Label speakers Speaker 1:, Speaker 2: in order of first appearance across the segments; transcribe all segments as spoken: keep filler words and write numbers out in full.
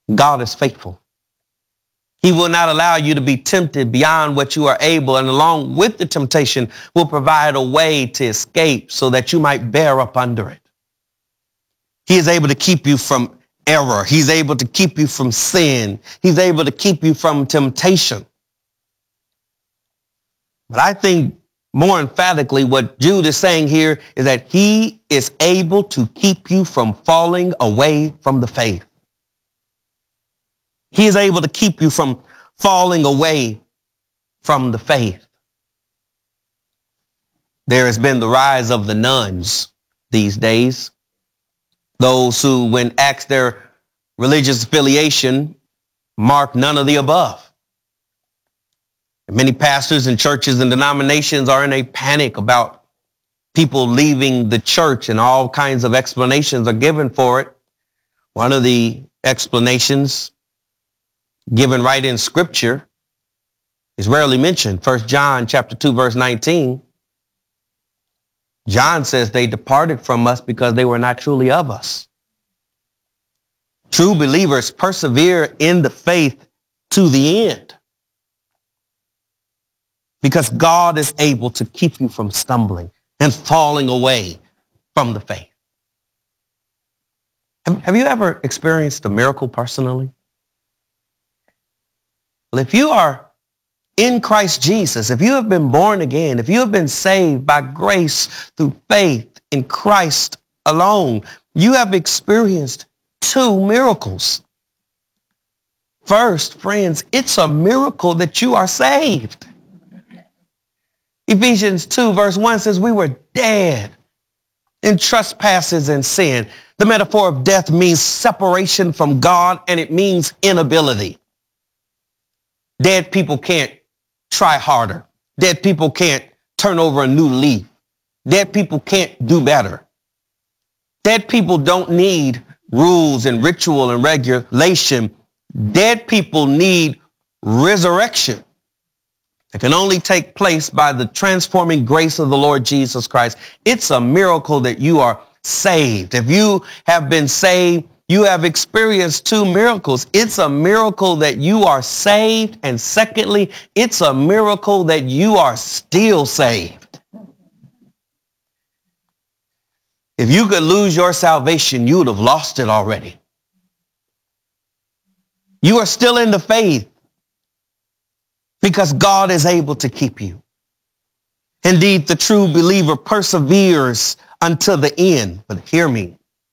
Speaker 1: God is faithful. He will not allow you to be tempted beyond what you are able, and along with the temptation will provide a way to escape so that you might bear up under it. He is able to keep you from error. He's able to keep you from sin. He's able to keep you from temptation. But I think more emphatically what Jude is saying here is that he is able to keep you from falling away from the faith. He is able to keep you from falling away from the faith. There has been the rise of the nuns these days. Those who, when asked their religious affiliation, mark none of the above. And many pastors and churches and denominations are in a panic about people leaving the church, and all kinds of explanations are given for it. One of the explanations given right in Scripture is rarely mentioned. First John chapter two, verse nineteen. John says they departed from us because they were not truly of us. True believers persevere in the faith to the end because God is able to keep you from stumbling and falling away from the faith. Have, have you ever experienced a miracle personally? Well, if you are in Christ Jesus, if you have been born again, if you have been saved by grace through faith in Christ alone, you have experienced two miracles. First, friends, it's a miracle that you are saved. Ephesians two, verse one says, we were dead in trespasses and sin. The metaphor of death means separation from God, and it means inability. Dead people can't try harder. Dead people can't turn over a new leaf. Dead people can't do better. Dead people don't need rules and ritual and regulation. Dead people need resurrection. It can only take place by the transforming grace of the Lord Jesus Christ. It's a miracle that you are saved. If you have been saved, you have experienced two miracles. It's a miracle that you are saved. And secondly, it's a miracle that you are still saved. If you could lose your salvation, you would have lost it already. You are still in the faith because God is able to keep you. Indeed, the true believer perseveres until the end. But hear me.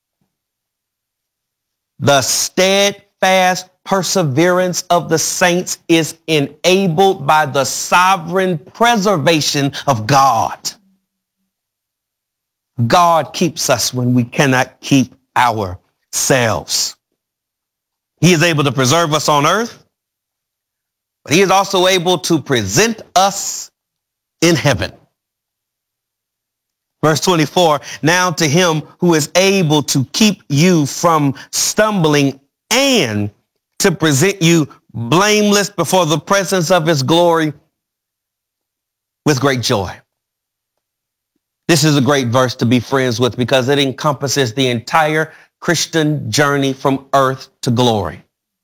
Speaker 1: The steadfast perseverance of the saints is enabled by the sovereign preservation of God. God keeps us when we cannot keep ourselves. He is able to preserve us on earth, but he is also able to present us in heaven. Verse twenty-four, now to him who is able to keep you from stumbling and to present you blameless before the presence of his glory with great joy. This is a great verse to be friends with because it encompasses the entire Christian journey from earth to glory.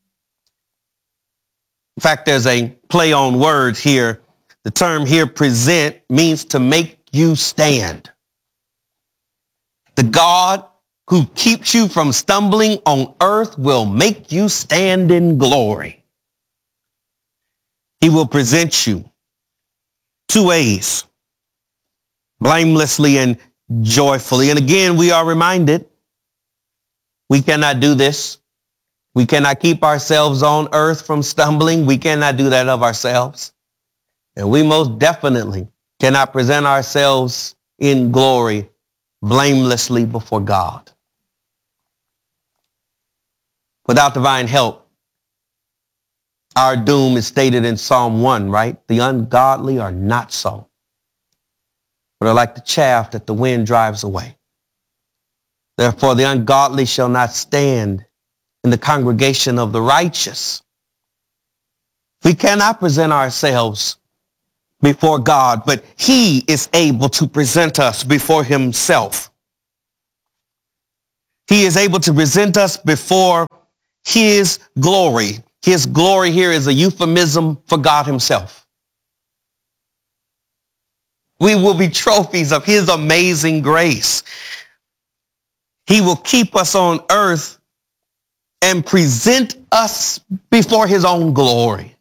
Speaker 1: In fact, there's a play on words here. The term here, present, means to make you stand. The God who keeps you from stumbling on earth will make you stand in glory. He will present you two ways, blamelessly and joyfully. And again, we are reminded we cannot do this. We cannot keep ourselves on earth from stumbling. We cannot do that of ourselves. And we most definitely cannot present ourselves in glory blamelessly before God. Without divine help, our doom is stated in Psalm one, right? The ungodly are not so, but are like the chaff that the wind drives away. Therefore, the ungodly shall not stand in the congregation of the righteous. We cannot present ourselves before God, but he is able to present us before himself. He is able to present us before his glory. His glory here is a euphemism for God himself. We will be trophies of his amazing grace. He will keep us on earth and present us before his own glory.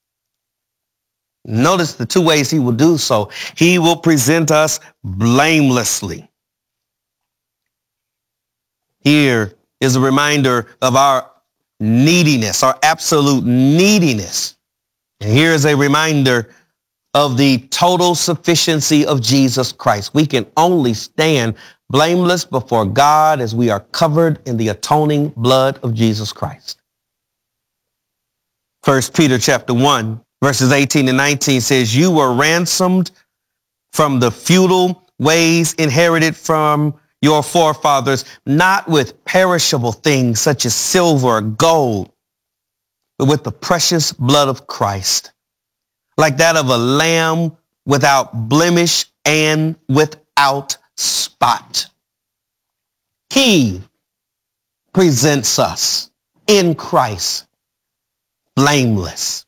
Speaker 1: Notice the two ways he will do so. He will present us blamelessly. Here is a reminder of our neediness, our absolute neediness. And here is a reminder of the total sufficiency of Jesus Christ. We can only stand blameless before God as we are covered in the atoning blood of Jesus Christ. First Peter chapter one, verses eighteen and nineteen says, you were ransomed from the futile ways inherited from your forefathers, not with perishable things such as silver or gold, but with the precious blood of Christ, like that of a lamb without blemish and without spot. He presents us in Christ blameless.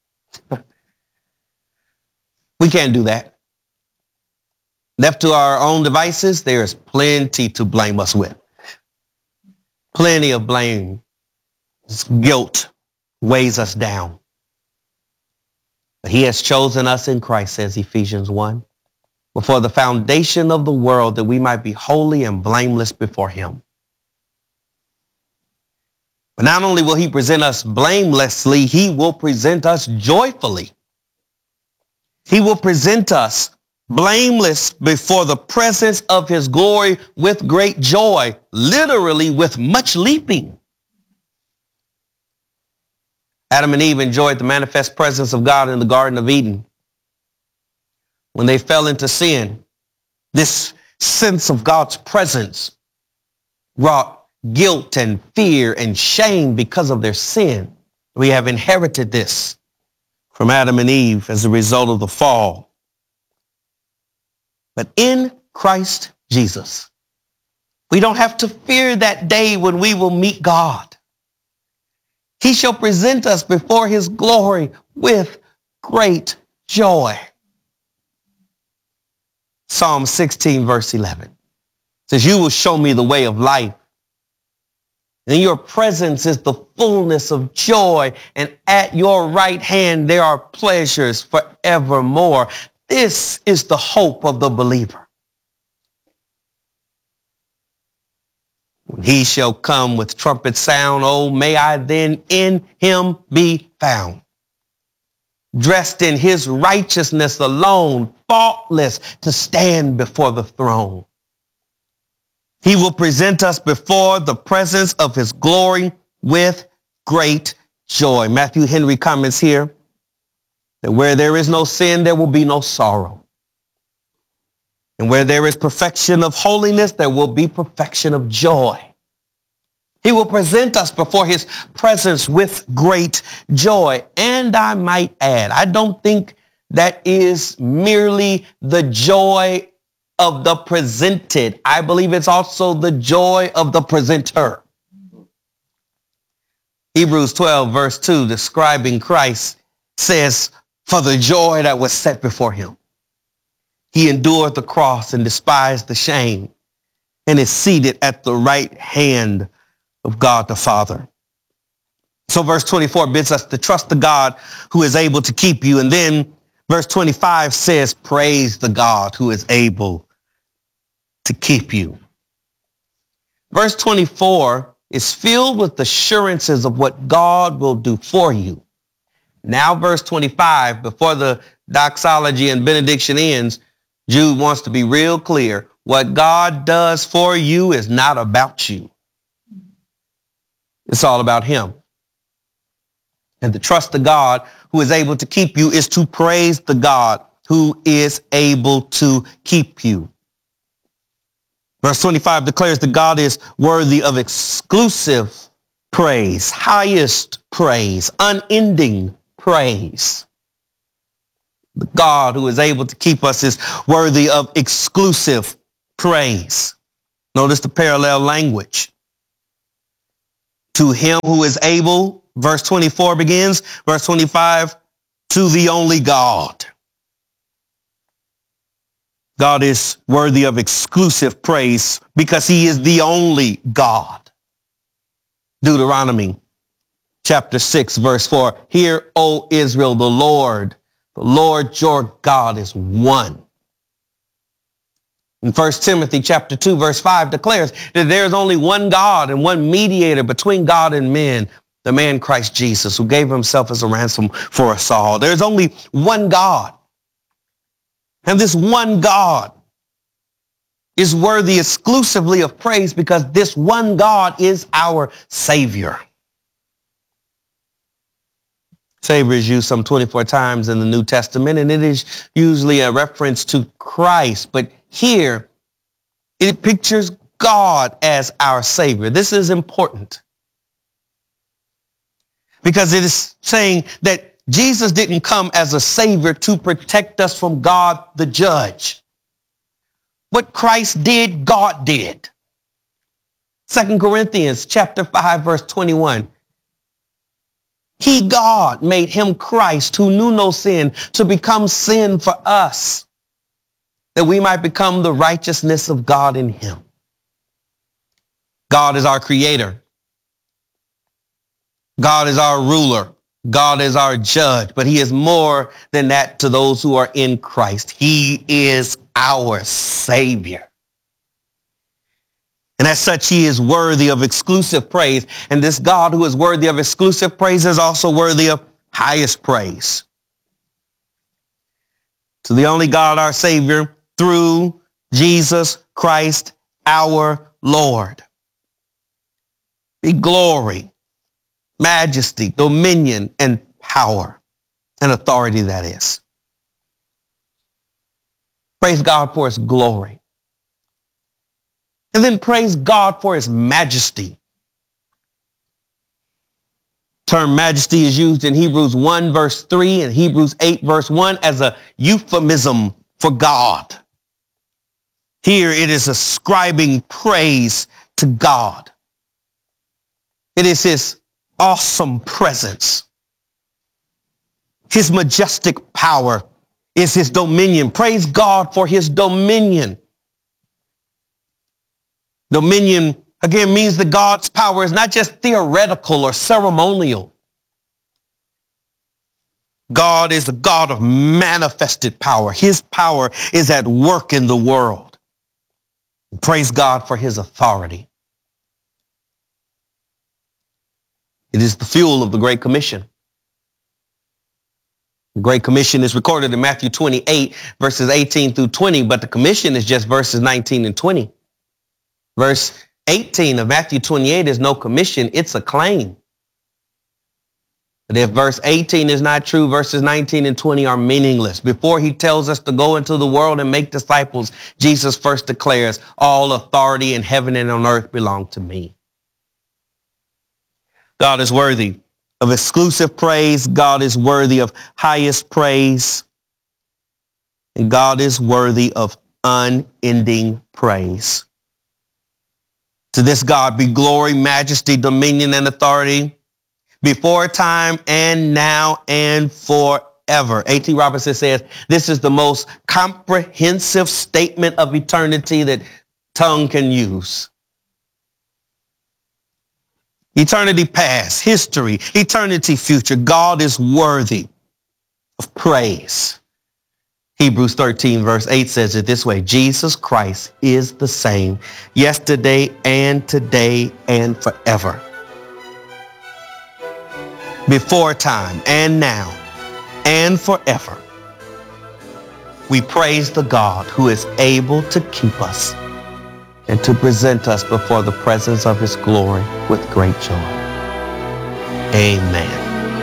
Speaker 1: We can't do that. Left to our own devices, there is plenty to blame us with. Plenty of blame. Guilt weighs us down. But he has chosen us in Christ, says Ephesians one, before the foundation of the world, that we might be holy and blameless before him. But not only will he present us blamelessly, he will present us joyfully. He will present us blameless before the presence of his glory with great joy, literally with much leaping. Adam and Eve enjoyed the manifest presence of God in the Garden of Eden. When they fell into sin, this sense of God's presence brought guilt and fear and shame because of their sin. We have inherited this from Adam and Eve as a result of the fall. But in Christ Jesus, we don't have to fear that day when we will meet God. He shall present us before his glory with great joy. Psalm sixteen, verse eleven says, you will show me the way of life. In your presence is the fullness of joy, and at your right hand there are pleasures forevermore. This is the hope of the believer. When he shall come with trumpet sound, oh, may I then in him be found, dressed in his righteousness alone, faultless, to stand before the throne. He will present us before the presence of his glory with great joy. Matthew Henry comments here that where there is no sin, there will be no sorrow. And where there is perfection of holiness, there will be perfection of joy. He will present us before his presence with great joy. And I might add, I don't think that is merely the joy of the presented. I believe it's also the joy of the presenter. Hebrews twelve, verse two, describing Christ, says, for the joy that was set before him, he endured the cross and despised the shame, and is seated at the right hand of God the Father. So verse twenty-four bids us to trust the God who is able to keep you. And then verse twenty-five says, praise the God who is able to keep you. Verse twenty-four is filled with assurances of what God will do for you. Now verse twenty-five, before the doxology and benediction ends, Jude wants to be real clear. What God does for you is not about you. It's all about him. And to trust the God who is able to keep you is to praise the God who is able to keep you. Verse twenty-five declares that God is worthy of exclusive praise, highest praise, unending praise. The God who is able to keep us is worthy of exclusive praise. Notice the parallel language. To him who is able, verse twenty-four begins, verse twenty-five, to the only God. God is worthy of exclusive praise because he is the only God. Deuteronomy chapter six, verse four. Hear, O Israel, the Lord, the Lord your God is one. And First Timothy chapter two, verse five declares that there is only one God and one mediator between God and men, the man Christ Jesus, who gave himself as a ransom for us all. There's only one God. And this one God is worthy exclusively of praise because this one God is our Savior. Savior is used some twenty-four times in the New Testament, and it is usually a reference to Christ. But here, it pictures God as our Savior. This is important because it is saying that Jesus didn't come as a Savior to protect us from God, the judge. What Christ did, God did. Second Corinthians chapter five, verse twenty-one. He, God, made him Christ who knew no sin to become sin for us, that we might become the righteousness of God in him. God is our creator. God is our ruler. God is our judge, but he is more than that to those who are in Christ. He is our Savior. And as such, he is worthy of exclusive praise. And this God who is worthy of exclusive praise is also worthy of highest praise. To the only God, our Savior, through Jesus Christ, our Lord, be glory, majesty, dominion, and power, and authority, that is. Praise God for his glory. And then praise God for his majesty. Term majesty is used in Hebrews one verse three and Hebrews eight verse one as a euphemism for God. Here it is ascribing praise to God. It is his awesome presence. His majestic power is his dominion. Praise God for his dominion. Dominion, again, means that God's power is not just theoretical or ceremonial. God is a God of manifested power. His power is at work in the world. Praise God for his authority. It is the fuel of the Great Commission. The Great Commission is recorded in Matthew twenty-eight, verses eighteen through twenty, but the commission is just verses nineteen and twenty. Verse eighteen of Matthew twenty-eight is no commission, it's a claim. But if verse eighteen is not true, verses nineteen and twenty are meaningless. Before he tells us to go into the world and make disciples, Jesus first declares, all authority in heaven and on earth belong to me. God is worthy of exclusive praise. God is worthy of highest praise. And God is worthy of unending praise. To this God be glory, majesty, dominion, and authority before time and now and forever. A T Robertson says, this is the most comprehensive statement of eternity that tongue can use. Eternity past, history, eternity future. God is worthy of praise. Hebrews thirteen verse eight says it this way, Jesus Christ is the same yesterday and today and forever. Before time and now and forever. We praise the God who is able to keep us and to present us before the presence of his glory with great joy. Amen.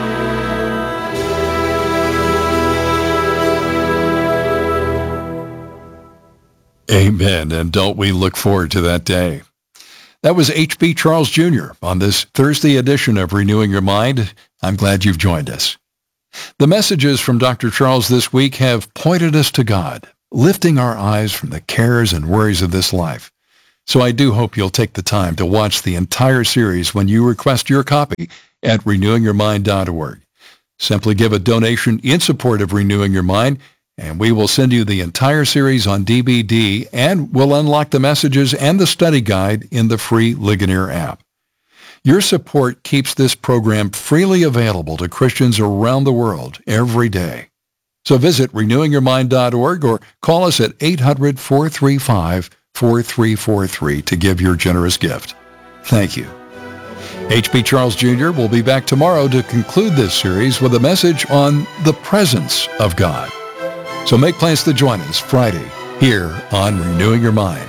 Speaker 2: Amen. And don't we look forward to that day? That was H B Charles Junior on this Thursday edition of Renewing Your Mind. I'm glad you've joined us. The messages from Doctor Charles this week have pointed us to God, lifting our eyes from the cares and worries of this life So I do hope you'll take the time to watch the entire series when you request your copy at renewing your mind dot org. Simply give a donation in support of Renewing Your Mind, and we will send you the entire series on D V D, and we'll unlock the messages and the study guide in the free Ligonier app. Your support keeps this program freely available to Christians around the world every day. So visit renewing your mind dot org or call us at eight hundred, four three five, four three four three to give your generous gift. Thank you. H B Charles Junior will be back tomorrow to conclude this series with a message on the presence of God. So make plans to join us Friday here on Renewing Your Mind.